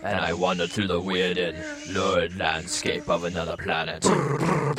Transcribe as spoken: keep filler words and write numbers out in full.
and I wandered through the weird and lurid landscape of another planet.